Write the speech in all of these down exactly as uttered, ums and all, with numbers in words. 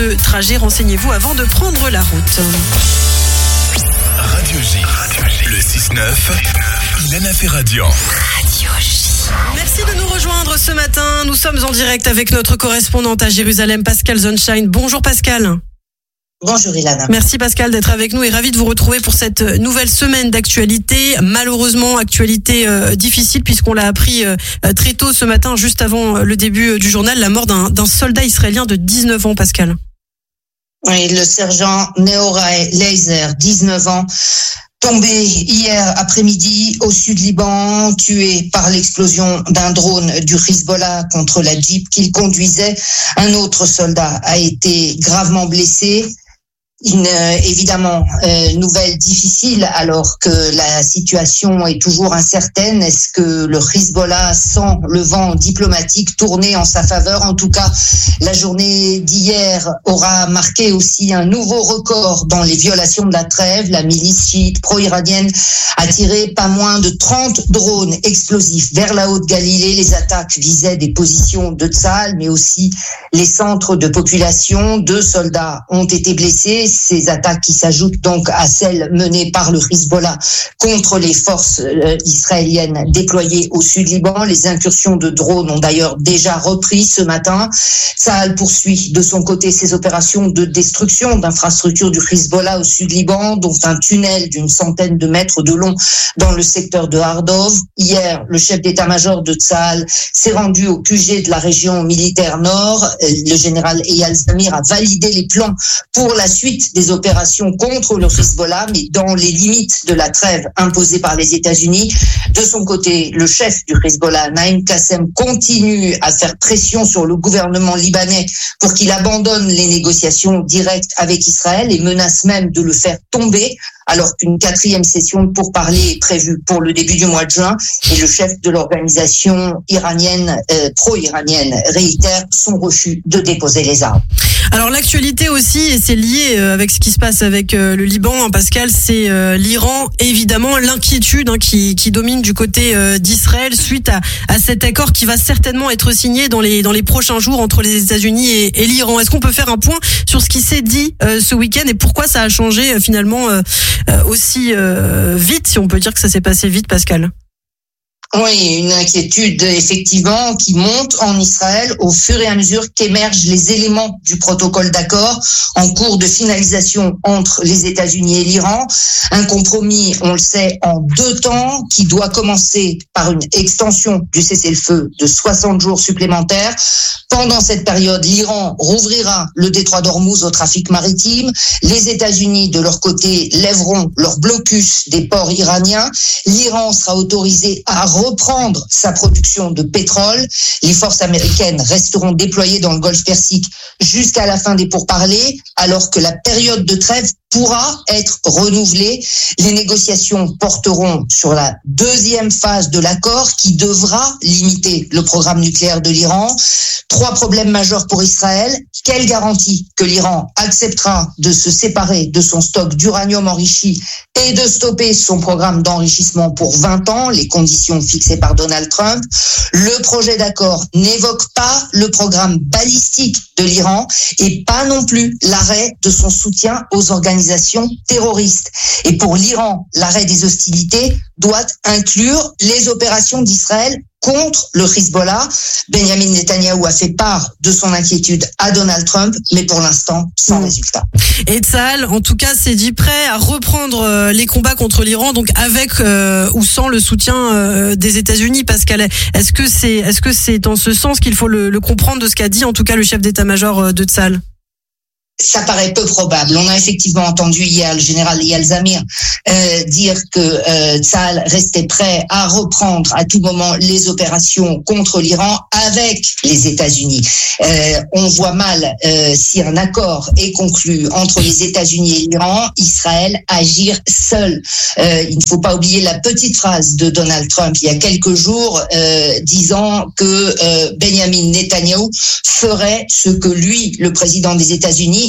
Le trajet, renseignez-vous avant de prendre la route. Radio J, le six neuf, Ilana Ferradian. Radio J. Merci de nous rejoindre ce matin. Nous sommes en direct avec notre correspondante à Jérusalem, Pascal Zonshine. Bonjour Pascal. Bonjour Ilana. Merci Pascal d'être avec nous et ravi de vous retrouver pour cette nouvelle semaine d'actualité. Malheureusement, actualité euh, difficile puisqu'on l'a appris euh, très tôt ce matin, juste avant le début du journal, la mort d'un, d'un soldat israélien de dix-neuf ans, Pascal. Oui, le sergent Nehorai Laser, dix-neuf ans, tombé hier après-midi au sud Liban, tué par l'explosion d'un drone du Hezbollah contre la Jeep qu'il conduisait. Un autre soldat a été gravement blessé. Une euh, évidemment euh, nouvelle difficile alors que la situation est toujours incertaine. Est-ce que le Hezbollah sent le vent diplomatique tourner en sa faveur? En tout cas, la journée d'hier aura marqué aussi un nouveau record dans les violations de la trêve. La milice chiite pro-iranienne a tiré pas moins de trente drones explosifs vers la Haute-Galilée. Les attaques visaient des positions de Tsahal, mais aussi les centres de population. Deux soldats ont été blessés. Ces attaques qui s'ajoutent donc à celles menées par le Hezbollah contre les forces euh, israéliennes déployées au sud Liban. Les incursions de drones ont d'ailleurs déjà repris ce matin. Tsahal poursuit de son côté ses opérations de destruction d'infrastructures du Hezbollah au sud Liban, dont un tunnel d'une centaine de mètres de long dans le secteur de Hardov. Hier, le chef d'état-major de Tsahal s'est rendu au Q G de la région militaire nord. Le général Eyal Zamir a validé les plans pour la suite des opérations contre le Hezbollah, mais dans les limites de la trêve imposée par les États-Unis. De son côté, le chef du Hezbollah, Naïm Qassem, continue à faire pression sur le gouvernement libanais pour qu'il abandonne les négociations directes avec Israël et menace même de le faire tomber, alors qu'une quatrième session de pourparlers est prévue pour le début du mois de juin. Et le chef de l'organisation iranienne, euh, pro-iranienne, réitère son refus de déposer les armes. Alors l'actualité aussi, et c'est lié avec ce qui se passe avec le Liban, hein, Pascal, c'est euh, l'Iran, et évidemment l'inquiétude hein, qui, qui domine du côté euh, d'Israël suite à, à cet accord qui va certainement être signé dans les, dans les prochains jours entre les États-Unis et, et l'Iran. Est-ce qu'on peut faire un point sur ce qui s'est dit euh, ce week-end et pourquoi ça a changé euh, finalement euh, euh, aussi euh, vite, si on peut dire que ça s'est passé vite, Pascal? Oui, une inquiétude effectivement qui monte en Israël au fur et à mesure qu'émergent les éléments du protocole d'accord en cours de finalisation entre les États-Unis et l'Iran. Un compromis, on le sait, en deux temps qui doit commencer par une extension du cessez-le-feu de soixante jours supplémentaires. Pendant cette période, l'Iran rouvrira le détroit d'Ormuz au trafic maritime. Les États-Unis, de leur côté, lèveront leur blocus des ports iraniens. L'Iran sera autorisé à reprendre sa production de pétrole. Les forces américaines resteront déployées dans le Golfe Persique jusqu'à la fin des pourparlers, alors que la période de trêve pourra être renouvelée. Les négociations porteront sur la deuxième phase de l'accord qui devra limiter le programme nucléaire de l'Iran. Trois problèmes majeurs pour Israël. Quelle garantie que l'Iran acceptera de se séparer de son stock d'uranium enrichi et de stopper son programme d'enrichissement pour vingt ans, les conditions fixées par Donald Trump. Le projet d'accord n'évoque pas le programme balistique de l'Iran et pas non plus l'arrêt de son soutien aux organisations terroristes. Et pour l'Iran, l'arrêt des hostilités doit inclure les opérations d'Israël contre le Hezbollah. Benjamin Netanyahou a fait part de son inquiétude à Donald Trump, mais pour l'instant, sans mmh. résultat. Et Tsahal, en tout cas, s'est dit prêt à reprendre les combats contre l'Iran, donc avec euh, ou sans le soutien euh, des États-Unis. Pascal, est-ce que c'est, est-ce que c'est en ce sens qu'il faut le, le comprendre de ce qu'a dit en tout cas le chef d'état-major de Tsahal? Ça paraît peu probable. On a effectivement entendu hier le général Eyal Zamir euh, dire que euh, Tsahal restait prêt à reprendre à tout moment les opérations contre l'Iran avec les États-Unis. Euh, on voit mal euh, si un accord est conclu entre les États-Unis et l'Iran, Israël agir seul. Euh, il ne faut pas oublier la petite phrase de Donald Trump il y a quelques jours euh, disant que euh, Benjamin Netanyahou ferait ce que lui, le président des États-Unis,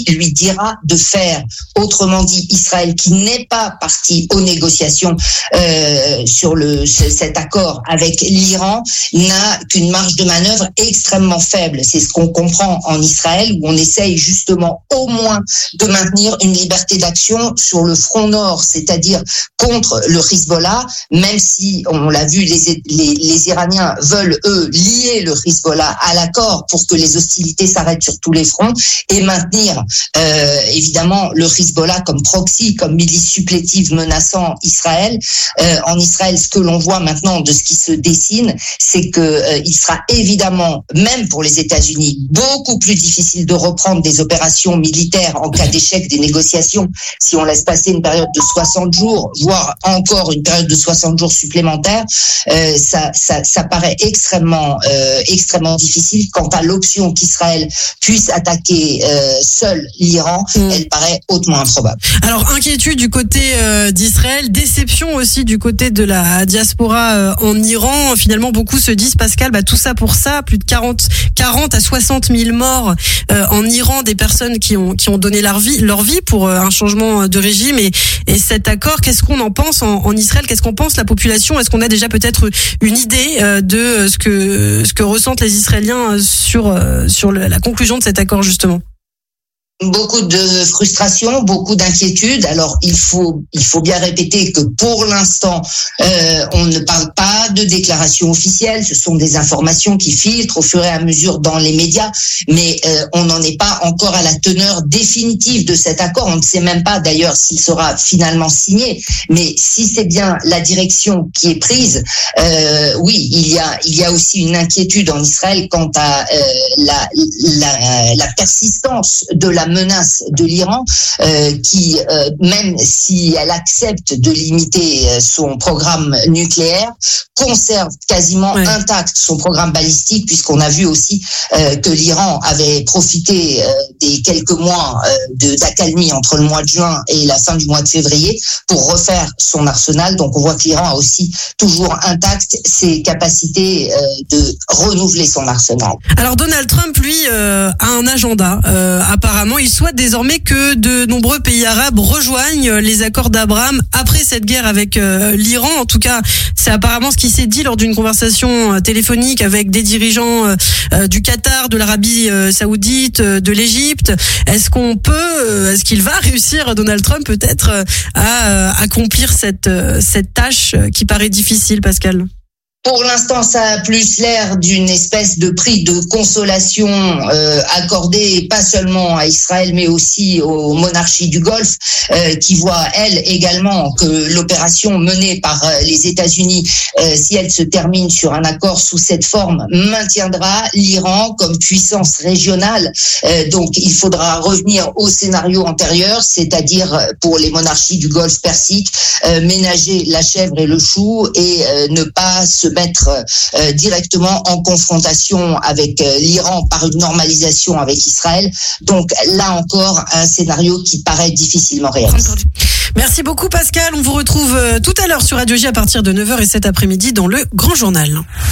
États-Unis lui dira de faire. Autrement dit, Israël, qui n'est pas parti aux négociations euh, sur le cet accord avec l'Iran, n'a qu'une marge de manœuvre extrêmement faible. C'est ce qu'on comprend en Israël, où on essaye justement au moins de maintenir une liberté d'action sur le front nord, c'est-à-dire contre le Hezbollah, même si, on l'a vu, les, les, les Iraniens veulent, eux, lier le Hezbollah à l'accord pour que les hostilités s'arrêtent sur tous les fronts et maintenir, euh, évidemment, le Hezbollah comme proxy, comme milice supplétive menaçant Israël. Euh, en Israël, ce que l'on voit maintenant de ce qui se dessine, c'est que euh, il sera évidemment, même pour les États-Unis, beaucoup plus difficile de reprendre des opérations militaires en cas d'échec des négociations si on laisse passer une période de soixante jours, voire encore une période de soixante jours supplémentaires. Euh, ça, ça, ça paraît extrêmement, euh, extrêmement difficile. Quant à l'option qu'Israël puisse attaquer euh, seul l'Iran, mmh. elle paraît hautement improbable. Alors, inquiétude du côté euh, d'Israël, déception aussi du côté de la diaspora euh, en Iran. Finalement, beaucoup se disent, Pascal, bah, tout ça pour ça, plus de quarante, quarante à soixante mille morts euh, en Iran, des personnes qui ont qui ont donné leur vie, leur vie pour euh, un changement de régime. Et, et cet accord, qu'est-ce qu'on en pense en, en Israël? Qu'est-ce qu'on pense la population? Est-ce qu'on a déjà peut-être une idée euh, de ce que ce que ressentent les Israéliens sur euh, sur le, la conclusion de cet accord justement? Beaucoup de frustration, beaucoup d'inquiétude. Alors il faut il faut bien répéter que pour l'instant euh, on ne parle pas de déclaration officielle. Ce sont des informations qui filtrent au fur et à mesure dans les médias, mais euh, on n'en est pas encore à la teneur définitive de cet accord. On ne sait même pas d'ailleurs s'il sera finalement signé. Mais si c'est bien la direction qui est prise, euh, oui, il y a il y a aussi une inquiétude en Israël quant à euh, la, la la persistance de la menace de l'Iran, euh, qui, euh, même si elle accepte de limiter son programme nucléaire, conserve quasiment ouais. intact son programme balistique, puisqu'on a vu aussi euh, que l'Iran avait profité euh, des quelques mois euh, de, d'accalmie entre le mois de juin et la fin du mois de février pour refaire son arsenal. Donc on voit que l'Iran a aussi toujours intact ses capacités euh, de renouveler son arsenal. Alors Donald Trump, lui, euh, a un agenda. Euh, apparemment, il souhaite désormais que de nombreux pays arabes rejoignent les accords d'Abraham après cette guerre avec euh, l'Iran. En tout cas, c'est apparemment ce qui s'est dit lors d'une conversation téléphonique avec des dirigeants euh, du Qatar, de l'Arabie euh, Saoudite, euh, de l'Égypte. Est-ce qu'on peut, euh, est-ce qu'il va réussir, Donald Trump, peut-être euh, à euh, accomplir cette euh, cette tâche qui paraît difficile, Pascal? Pour l'instant, ça a plus l'air d'une espèce de prix de consolation euh, accordé pas seulement à Israël, mais aussi aux monarchies du Golfe, euh, qui voient, elles, également que l'opération menée par euh, les États-Unis, euh, si elle se termine sur un accord sous cette forme, maintiendra l'Iran comme puissance régionale. Euh, donc, il faudra revenir au scénario antérieur, c'est-à-dire pour les monarchies du Golfe Persique, euh, ménager la chèvre et le chou et euh, ne pas se mettre euh, directement en confrontation avec euh, l'Iran par une normalisation avec Israël. Donc là encore, un scénario qui paraît difficilement réaliste. Merci beaucoup Pascal, on vous retrouve euh, tout à l'heure sur Radio J à partir de neuf heures et cet après-midi dans le Grand Journal.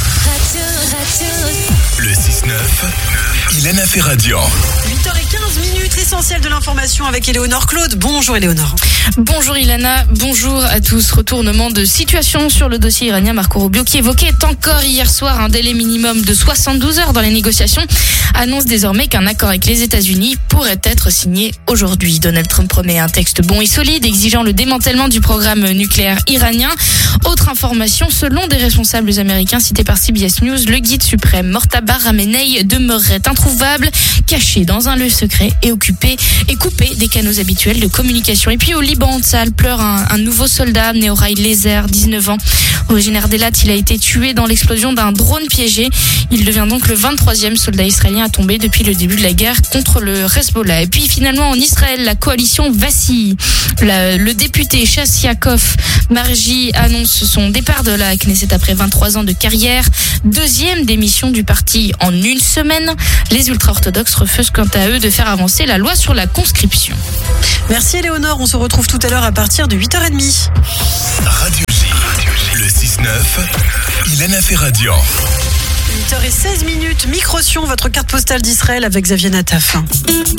Le six neuf, Ilana Ferradian. huit heures quinze minutes, l'essentiel de l'information avec Éléonore Claude. Bonjour Éléonore. Bonjour Ilana, bonjour à tous. Retournement de situation sur le dossier iranien. Marco Rubio, qui évoquait encore hier soir un délai minimum de soixante-douze heures dans les négociations, annonce désormais qu'un accord avec les États-Unis pourrait être signé aujourd'hui. Donald Trump promet un texte bon et solide, exigeant le démantèlement du programme nucléaire iranien. Autre information, selon des responsables américains cités par C B S News, le guide suprême Mortaba Ramenei demeurerait introuvable, caché dans un lieu secret et occupé et coupé des canaux habituels de communication. Et puis au Liban, Tsahal pleure un, un nouveau soldat, Nehorai Leizer, dix-neuf ans. Originaire d'Elat, il a été tué dans l'explosion d'un drone piégé. Il devient donc le vingt-troisième soldat israélien à tomber depuis le début de la guerre contre le Hezbollah. Et puis finalement en Israël, la coalition vacille. La, le député Shas Yaakov Marji annonce son départ de la Knesset après vingt-trois ans de carrière. Deuxième démission du parti en une semaine. Les ultra-orthodoxes refusent quant à eux de faire avancer la loi sur la conscription. Merci Éléonore, on se retrouve tout à l'heure à partir de huit heures trente. Radio J, le six neuf, Ilana Ferradian. huit heures seize minutes, Microsion, votre carte postale d'Israël avec Xavier Nataf.